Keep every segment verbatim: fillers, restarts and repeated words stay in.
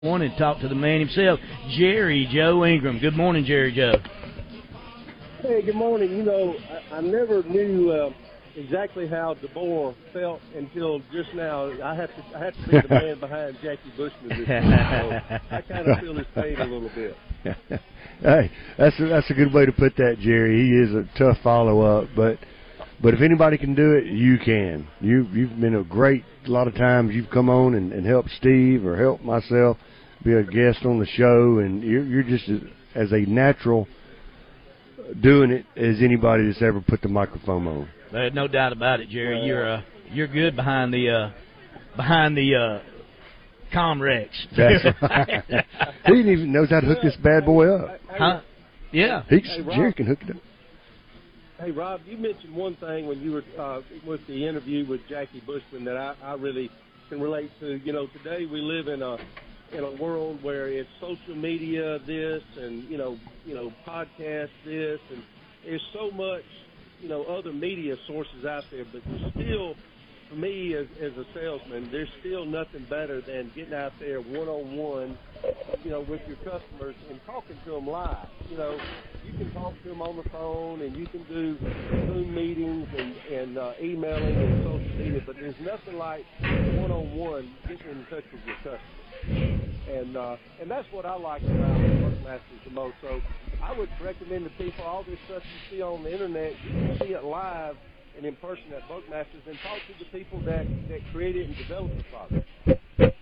One and talk to the man himself, Jerry Joe Ingram. Good morning, Jerry Joe. Hey, good morning. You know, I, I never knew uh, exactly how DeBoer felt until just now. I have to, I have to be the man behind Jackie Bushman this year, so I kind of feel his pain a little bit. Hey, that's a, that's a good way to put that, Jerry. He is a tough follow-up, but but if anybody can do it, you can. You you've been a great. A lot of times you've come on and, and helped Steve or helped myself be a guest on the show, and you're, you're just as, as a natural doing it as anybody that's ever put the microphone on. There's no doubt about it, Jerry. You're uh, you're good behind the uh, behind the uh, Comrex. That's right. He didn't even knows how to hook this bad boy up. Huh? Yeah. He, Hey, Rob. Jerry can hook it up. Hey, Rob, you mentioned one thing when you were uh, with the interview with Jackie Bushman that I, I really can relate to. You know, today we live in a in a world where it's social media this and, you know, you know, podcast this, and there's so much, you know, other media sources out there, but there's still, for me as, as a salesman, there's still nothing better than getting out there one-on-one, you know, with your customers and talking to them live. You know, you can talk to them on the phone and you can do Zoom meetings and, and uh, emailing and social media, but there's nothing like one-on-one getting in touch with your customers. And uh, and that's what I like about Buckmasters the most. So I would recommend to people all this stuff you see on the internet, you can see it live and in person at Buckmasters and talk to the people that, that created and developed the product.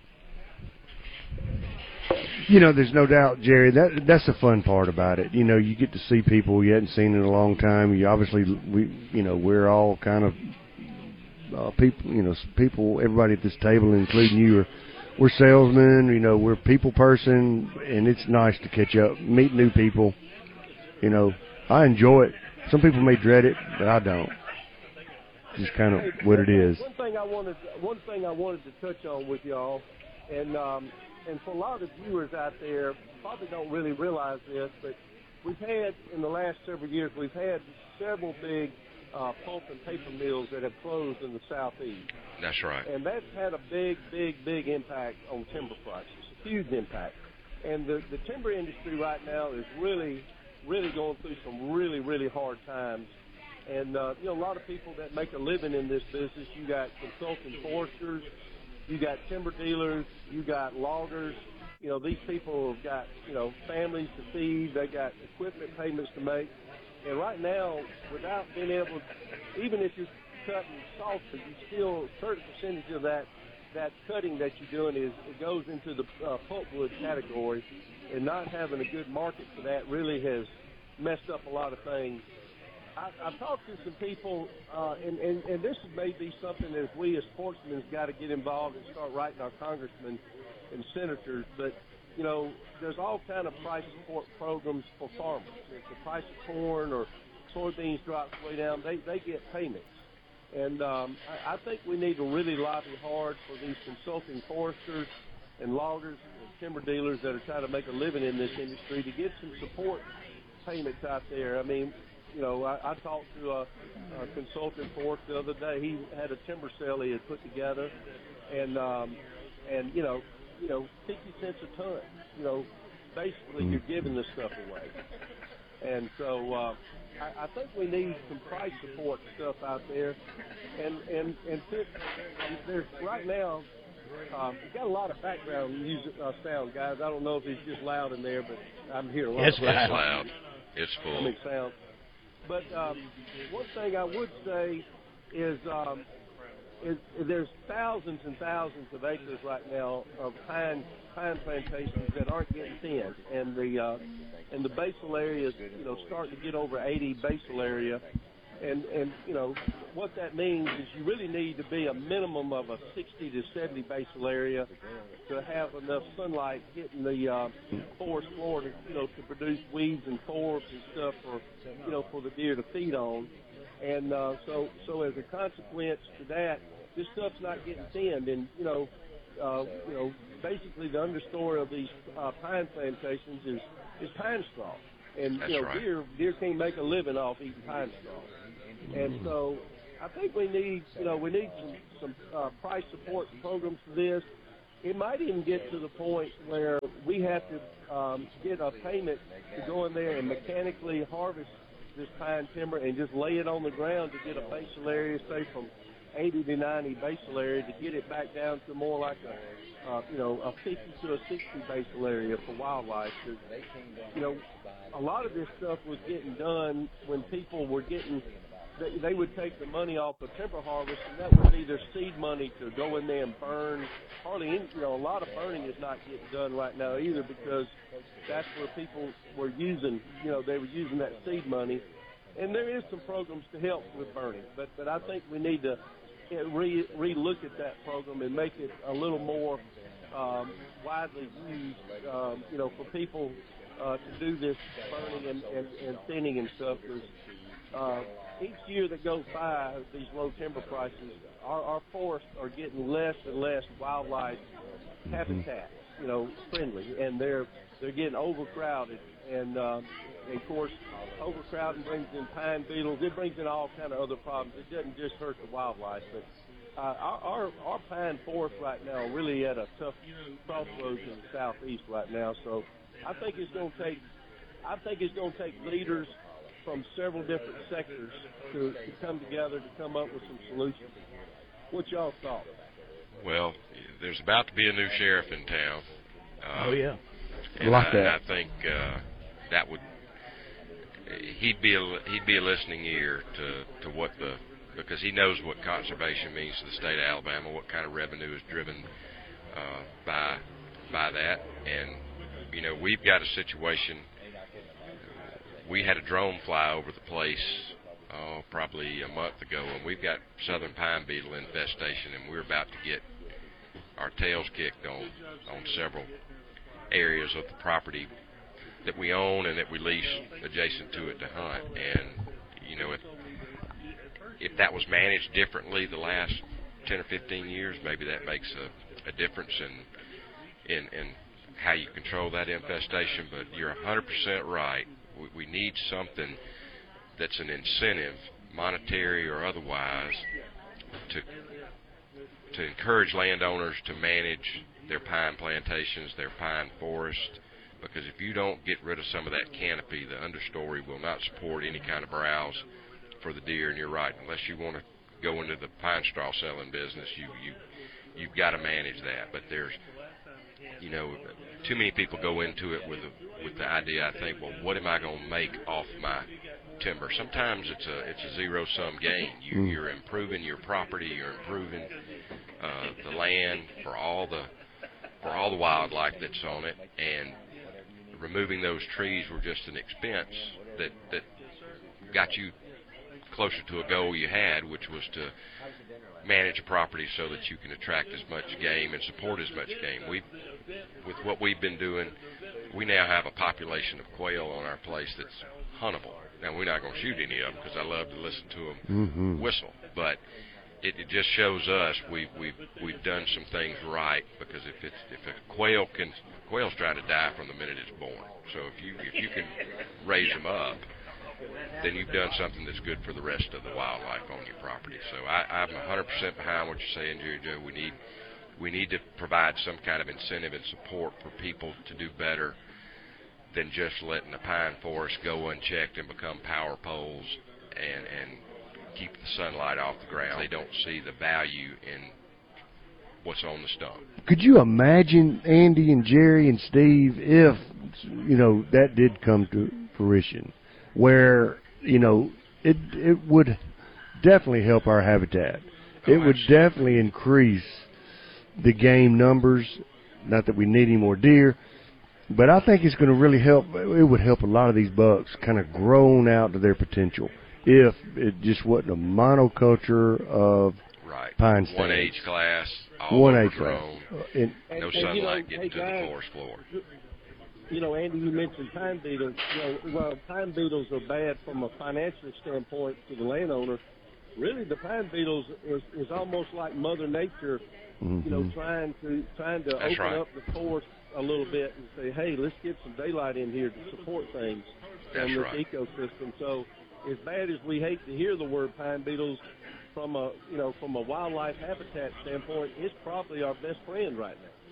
You know, there's no doubt, Jerry, that that's the fun part about it. You know, you get to see people you hadn't seen in a long time. You obviously, we, you know, we're all kind of uh, people, you know, people, everybody at this table, including you, are we're salesmen, you know, we're a people person, and it's nice to catch up, meet new people. You know, I enjoy it. Some people may dread it, but I don't. Just kind of what it is. One thing I wanted, one thing I wanted to touch on with y'all, and um, and for a lot of viewers out there, probably don't really realize this, but we've had in the last several years, we've had several big uh, pulp and paper mills that have closed in the southeast. That's right. And that's had a big, big, big impact on timber prices, a huge impact. And the, the timber industry right now is really, really going through some really, really hard times. And, uh, you know, a lot of people that make a living in this business, you got consulting foresters, you got timber dealers, you got loggers. You know, these people have got, you know, families to feed, they got equipment payments to make. And right now, without being able to, even if you're cutting softwood, you still, a certain percentage of that that cutting that you're doing is it goes into the uh, pulpwood category, and not having a good market for that really has messed up a lot of things. I, I've talked to some people, uh, and, and, and this may be something that we as sportsmen have got to get involved and start writing our congressmen and senators, but you know, there's all kind of price support programs for farmers. If the price of corn or soybeans drops way down, they, they get payments. And um, I, I think we need to really lobby hard for these consulting foresters and loggers and timber dealers that are trying to make a living in this industry to get some support payments out there. I mean, you know, I, I talked to a, a consultant forester the other day. He had a timber sale he had put together, and um, and you know, you know, fifty cents a ton. You know, basically you're giving this stuff away. And so uh, I, I think we need some price support stuff out there. And and and fit, there's right now um, we've got a lot of background music uh, sound, guys. I don't know if it's just loud in there, but I'm hearing a lot. It's of loud. loud. It's full. I mean, sound. But um, one thing I would say is. Um, Is, there's thousands and thousands of acres right now of pine pine plantations that aren't getting thinned, and the uh, and the basal area is, you know, starting to get over eighty basal area, and and you know what that means is you really need to be a minimum of a sixty to seventy basal area to have enough sunlight hitting the uh, forest floor to, you know, to produce weeds and forbs and stuff for, you know, for the deer to feed on. And uh, so, so as a consequence to that, this stuff's not getting thinned. And you know, uh, you know, basically the understory of these uh, pine plantations is is pine straw. And That's you know, right. deer deer can't make a living off eating pine straw. And so, I think we need, you know, we need some some uh, price support programs for this. it might even get to the point where we have to um, get a payment to go in there and mechanically harvest this pine timber and just lay it on the ground to get a basal area, say from eighty to ninety basal area, to get it back down to more like a, uh, you know, a fifty to a sixty basal area for wildlife. You know, a lot of this stuff was getting done when people were getting, they, they would take the money off of timber harvest, and that would be their seed money to go in there and burn. Hardly any, you know, a lot of burning is not getting done right now either, because that's where people were using, you know, they were using that seed money. And there is some programs to help with burning, but but I think we need to re re-look at that program and make it a little more um, widely used, um, you know, for people uh, to do this burning and, and, and thinning and stuff. Because uh, each year that goes by, these low timber prices, our, our forests are getting less and less wildlife habitat, you know, friendly, and they're they're getting overcrowded. And, uh, and of course, overcrowding brings in pine beetles. It brings in all kind of other problems. It doesn't just hurt the wildlife, but uh, our, our our pine forest right now are really at a tough crossroads in the southeast right now. So I think it's going to take I think it's going to take leaders from several different sectors to, to come together to come up with some solutions. What y'all thought? Well, there's about to be a new sheriff in town. Uh, oh yeah, and like I, that. I think uh, that would. He'd be a, he'd be a listening ear to, to what the, because he knows what conservation means to the state of Alabama, what kind of revenue is driven uh, by by that. And, you know, we've got a situation, we had a drone fly over the place oh, probably a month ago, and we've got southern pine beetle infestation, and we're about to get our tails kicked on, on several areas of the property that we own and that we lease adjacent to it to hunt. And, you know, if, if that was managed differently the last ten or fifteen years, maybe that makes a, a difference in, in, in how you control that infestation. But you're one hundred percent right. We, we need something that's an incentive, monetary or otherwise, to to encourage landowners to manage their pine plantations, their pine forest. Because if you don't get rid of some of that canopy, the understory will not support any kind of browse for the deer. And you're right, unless you want to go into the pine straw selling business, you you you've got to manage that. But there's, you know, too many people go into it with a, with the idea, I think, well, what am I going to make off my timber? Sometimes it's a it's a zero sum game. You, you're improving your property, you're improving uh, the land for all the for all the wildlife that's on it, and removing those trees were just an expense that, that got you closer to a goal you had, which was to manage a property so that you can attract as much game and support as much game. We, with what we've been doing, we now have a population of quail on our place that's huntable. Now, we're not going to shoot any of them because I love to listen to them mm-hmm. whistle, but it, it just shows us we've, we've, we've done some things right, because if, it's, if a quail can... Quails try to die from the minute it's born. So if you if you can raise them up, then you've done something that's good for the rest of the wildlife on your property. So I, I'm one hundred percent behind what you're saying, Jerry Joe. We need we need to provide some kind of incentive and support for people to do better than just letting the pine forest go unchecked and become power poles and and keep the sunlight off the ground. They don't see the value in what's on the stump. Could you imagine, Andy and Jerry and Steve, if, you know, that did come to fruition, where, you know, it it would definitely help our habitat. Oh, it would absolutely. definitely increase the game numbers. Not that we need any more deer, but I think it's going to really help. It would help a lot of these bucks kind of grown out to their potential if it just wasn't a monoculture of right. pine stands. One age class. All One age class. overgrown, And, no and, sunlight you know, getting hey, to guys, the forest floor. You know, Andy, you mentioned pine beetles. You know, well, pine beetles are bad from a financial standpoint to the landowner. Really, the pine beetles is, is almost like Mother Nature, mm-hmm. you know, trying to trying to That's open right. up the forest a little bit and say, hey, let's get some daylight in here to support things That's in this right. ecosystem. So, as bad as we hate to hear the word pine beetles, from a you know from a wildlife habitat standpoint, it's probably our best friend right now.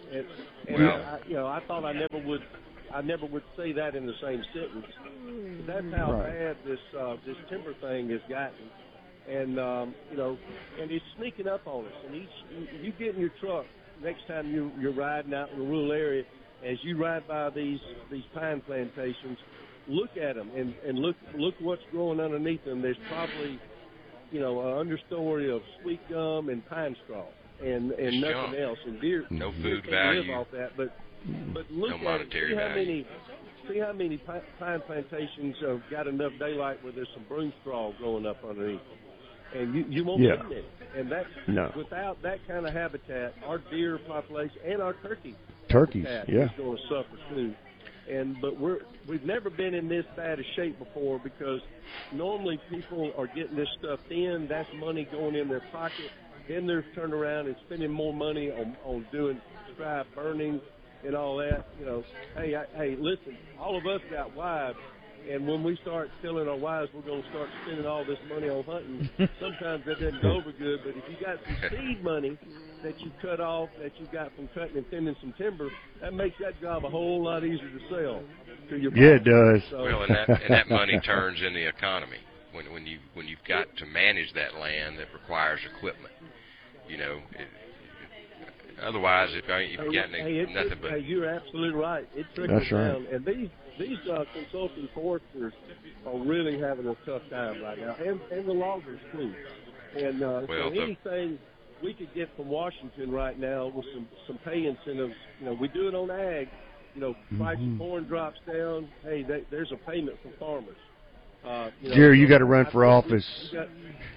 And, and Well, I, you know, I thought I never would, I never would say that in the same sentence. But that's how Right. bad this uh, this timber thing has gotten, and um, you know, and it's sneaking up on us. And each you, you get in your truck next time you you're riding out in a rural area, as you ride by these these pine plantations, look at them and and look look what's growing underneath them. There's probably, you know, an understory of sweet gum and pine straw, and and It's nothing junk. else. And deer, No deer food can't value. live off that. But but look No at it, monetary see how value. many see how many pi- pine plantations have got enough daylight where there's some broom straw growing up underneath them. And you you won't Yeah. get it. And that's No. without that kind of habitat, our deer population and our turkey Turkeys, habitat yeah. is going to suffer too. And but we're we've never been in this bad a shape before, because normally people are getting this stuff in. That's money going in their pocket. Then they're turning around and spending more money on on doing dry burning and all that. You know, hey I, hey, listen, all of us got wives, and when we start telling our wives we're going to start spending all this money on hunting, sometimes that doesn't go over good. But if you got some seed money that you cut off, that you got from cutting and thinning some timber, that makes that job a whole lot easier to sell to your Yeah, it farm. does. So, Well, and that and that money turns in the economy when when you when you've got to manage that land that requires equipment. You know, it, otherwise, if I, if you got any, hey, it, nothing it, but hey, you're absolutely right. It trickles That's right. down, and these these uh, consulting foresters are really having a tough time right now, and and the loggers too. And uh, Well, so the- anything we could get from Washington right now with some some pay incentives, you know, we do it on ag. You know, price Mhm. of corn drops down. Hey, they, there's a payment for farmers. Uh, you know, Jerry, you so got to run I for think we- office. we got-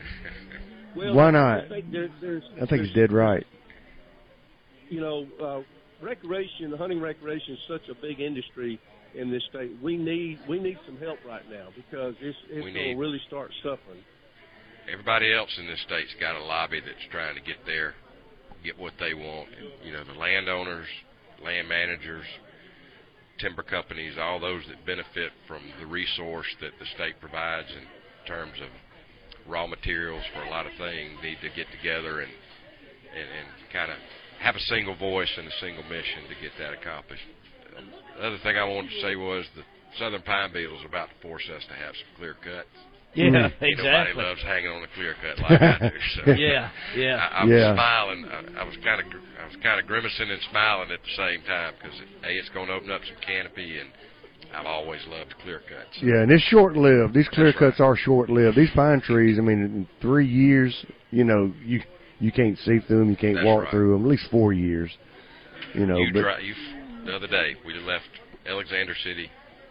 well, Why I not? think there, there's, I think there's, he's dead right. You know, uh, recreation, hunting recreation is such a big industry in this state. We need we need some help right now, because it's, it's We going need- to really start suffering. everybody else in this state's got a lobby that's trying to get their get what they want. And, you know, the landowners, land managers, timber companies, all those that benefit from the resource that the state provides in terms of raw materials for a lot of things, need to get together and and, and kind of have a single voice and a single mission to get that accomplished. The other thing I wanted to say was the southern pine beetle is about to force us to have some clear cuts. Yeah, Mhm. Nobody exactly. loves hanging on a clear cut like I do. So. Yeah, yeah. I, I was Yeah. smiling. I, I was kind of, I was kind of grimacing and smiling at the same time, because a, it's going to open up some canopy, and I've always loved clear cuts. Yeah, and it's short-lived. These clear That's cuts are short-lived. These pine trees, I mean, in three years, you know, you you can't see through them, you can't That's walk right. through them. At least four years, you know. you but dri- you the other day we left Alexander City,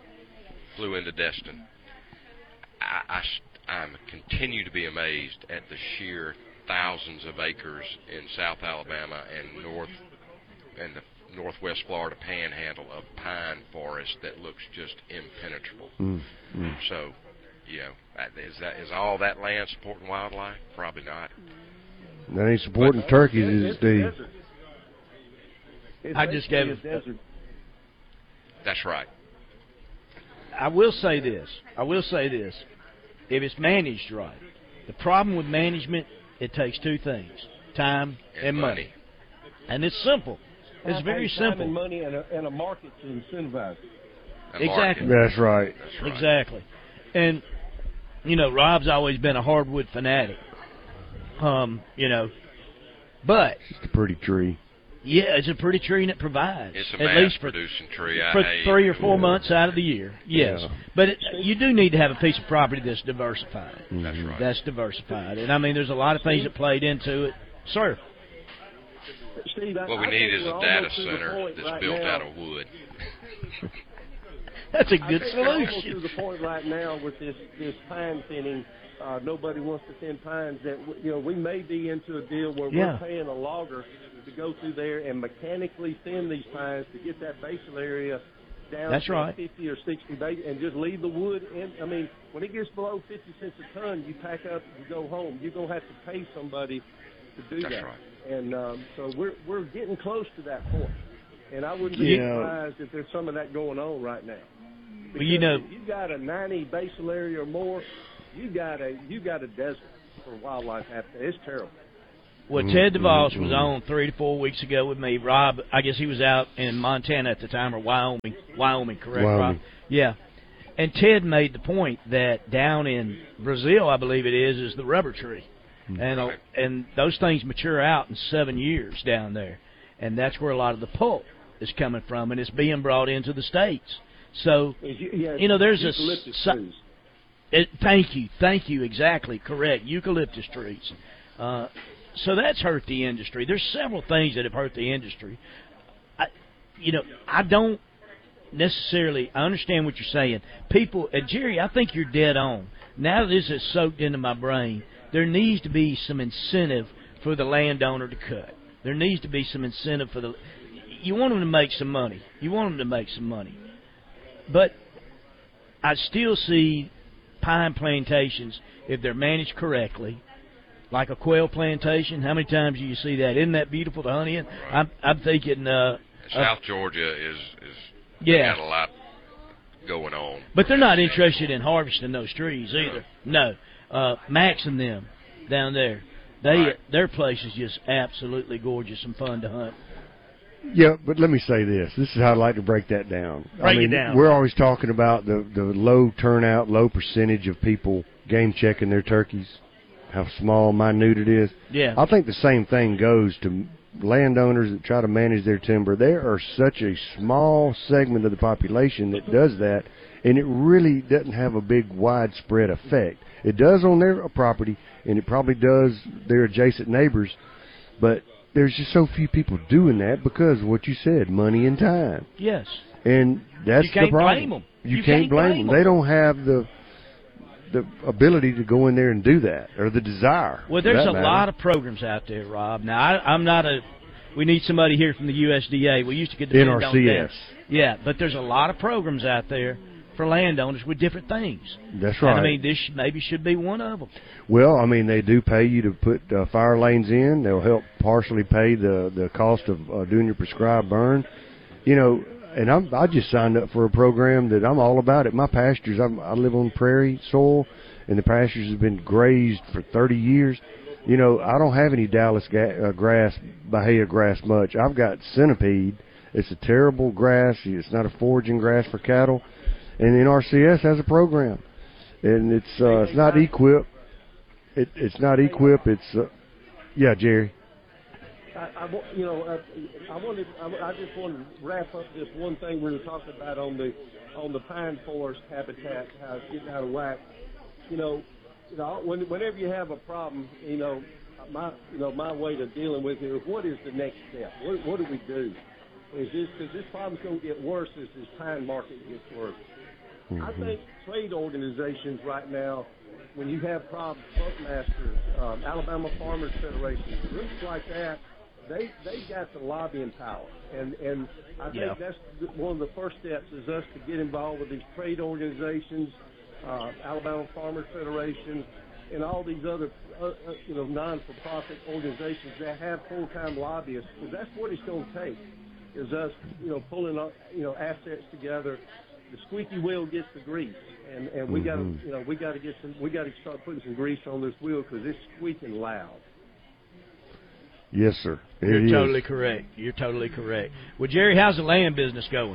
flew into Destin. I, I s- I'm continue to be amazed at the sheer thousands of acres in South Alabama and north and the northwest Florida panhandle of pine forest that looks just impenetrable. mm, mm. So, you know, that- is that is all that land supporting wildlife? Probably not. that ain't supporting turkeys, is It's it, Steve? a desert. It's I just basically gave a desert. That's right. I will say this. I will say this. If it's managed right, the problem with management, it takes two things: time and, And money. money. And it's simple. It's Have very a time simple. and money and a, and a market to incentivize it. A Exactly. market. That's right. That's right. Exactly. And, you know, Rob's always been a hardwood fanatic. Um, you know, but, It's a pretty tree. yeah, it's a pretty tree and it provides. It's a at mass least for, producing tree. I for hate. three or four Yeah. months out of the year. Yes. Yeah. But it, you do need to have a piece of property that's diversified. That's Mhm. right. That's diversified. And, I mean, there's a lot of things that played into it. Sir. Steve, I, What we I need think is we're a data almost to the center point that's right built now- out of wood. That's a I good think we're almost to solution. the point right now with this this pine thinning. Uh, nobody wants to thin pines. That you know, we may be into a deal where Yeah. we're paying a logger to go through there and mechanically thin these pines to get that basal area down That's to right. fifty or sixty base, and just leave the wood in. I mean, when it gets below fifty cents a ton, you pack up and go home. You're gonna have to pay somebody to do That's that. right. And um, so we're we're getting close to that point. And I wouldn't be Yeah. surprised if there's some of that going on right now. Well, you know- Because if you got a ninety basal area or more, you got a you got a desert for wildlife habitat. It's terrible. Well, Mm, Ted DeVos mm, was mm. on three to four weeks ago with me. Rob, I guess he was out in Montana at the time, or Wyoming. Wyoming, correct, Wyoming. Rob? Yeah. And Ted made the point that down in Brazil, I believe it is, is the rubber tree. Mm. And uh, and those things mature out in seven years down there. And that's where a lot of the pulp is coming from, and it's being brought into the States. So, Yeah, you know, there's a... eucalyptus si- trees. It, thank you, thank you, exactly, correct, eucalyptus trees. Uh, so that's hurt the industry. There's several things that have hurt the industry. I, you know, I don't necessarily, I understand what you're saying. People, uh, Jerry, I think you're dead on. Now that this is soaked into my brain, there needs to be some incentive for the landowner to cut. There needs to be some incentive for the, you want them to make some money. You want them to make some money. But I still see pine plantations, if they're managed correctly, like a quail plantation. How many times do you see that? Isn't that beautiful to hunt in? Right. I'm, I'm thinking... Uh, South uh, Georgia is, is yeah. got a lot going on. But they're not interested in harvesting those trees either. No. Uh, Max and them down there, they Right. their place is just absolutely gorgeous and fun to hunt. Yeah, but let me say this. This is how I'd like to break that down. Break I it mean, down. we're always talking about the, the low turnout, low percentage of people game checking their turkeys, how small, minute it is. Yeah. I think the same thing goes to landowners that try to manage their timber. There are such a small segment of the population that does that, and it really doesn't have a big widespread effect. It does on their property, and it probably does their adjacent neighbors, but there's just so few people doing that because of what you said, money and time. Yes. And that's You can't the problem. blame 'em. You, You can't, can't blame blame them. 'em. They don't have the the ability to go in there and do that, or the desire. Well, for there's that a matter. lot of programs out there, Rob. Now, I, I'm not a. We need somebody here from the U S D A. We used to get the N R C S. Yeah, but there's a lot of programs out there for landowners with different things. That's right. And I mean, this maybe should be one of them. Well, I mean, they do pay you to put uh, fire lanes in. They'll help partially pay the the cost of uh, doing your prescribed burn. You know, and I'm, I just signed up for a program that I'm all about it. My pastures, I'm, I live on prairie soil, and the pastures have been grazed for thirty years. You know, I don't have any Dallas ga- uh, grass, Bahia grass much. I've got centipede. It's a terrible grass. It's not a foraging grass for cattle. And N R C S has a program, and it's uh, it's not equip. It, it's not equip. It's uh, yeah, Jerry. I, I, wa- you know, I, I wanted, I, I just wanted to wrap up this one thing we were talking about on the on the pine forest habitat, how it's getting out of whack. You know, you know, when, whenever you have a problem, you know, my you know my way to dealing with it is what is the next step? What, what do we do? Is this because this problem's going to get worse as this pine market gets worse? Mm-hmm. I think trade organizations right now, when you have problems, Buckmasters, um, Alabama Farmers Federation, groups like that, they they got the lobbying power, and and I think Yeah. that's one of the first steps is us to get involved with these trade organizations, uh, Alabama Farmers Federation, and all these other uh, uh, you know non-for-profit organizations that have full-time lobbyists. Because that's what it's going to take is us you know pulling up, you know assets together. The squeaky wheel gets the grease, and and we got to Mhm. you know we got to get some we got to start putting some grease on this wheel because it's squeaking loud. Yes, sir. It You're is. totally correct. You're totally correct. Well, Jerry, how's the land business going?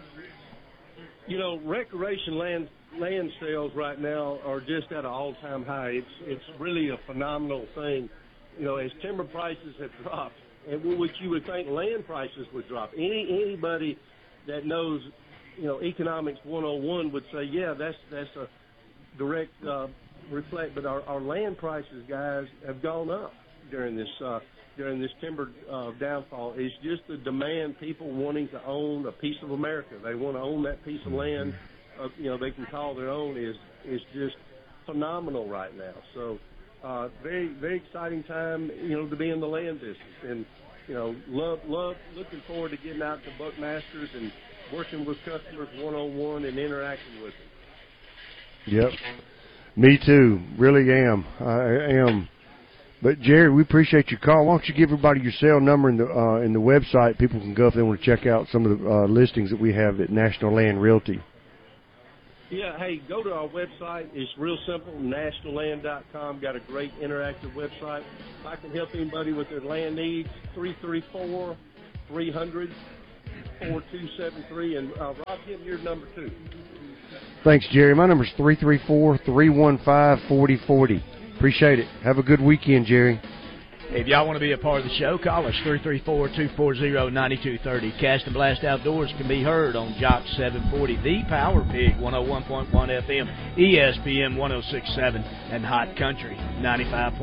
You know, recreation land land sales right now are just at an all-time high. It's it's really a phenomenal thing. You know, as timber prices have dropped, and which you would think land prices would drop. Any anybody that knows, you know, economics one oh one would say, yeah, that's that's a direct uh, reflect. But our, our land prices, guys, have gone up during this uh, during this timber uh, downfall. It's just the demand, people wanting to own a piece of America. They want to own that piece of land. Uh, you know, they can call their own. Is is just phenomenal right now. So uh, very very exciting time, you know, to be in the land business, and you know, love love looking forward to getting out to Buckmasters and working with customers one-on-one and interacting with them. Yep. Me too. Really am. I am. But Jerry, we appreciate your call. Why don't you give everybody your cell number and the uh, and the website? People can go if they want to check out some of the uh, listings that we have at National Land Realty. Yeah, hey, go to our website. It's real simple, national land dot com. Got a great interactive website. If I can help anybody with their land needs, three three four, three hundred, four two seven three. And uh, Rob, give me your number, too. Thanks, Jerry. My number's three three four, three one five, four zero four zero. Appreciate it. Have a good weekend, Jerry. If y'all want to be a part of the show, call us three three four, two four zero, nine two three zero. Cast and Blast Outdoors can be heard on Jock seven forty, the Power Pig one oh one point one F M, E S P N one oh six point seven, and Hot Country ninety-five point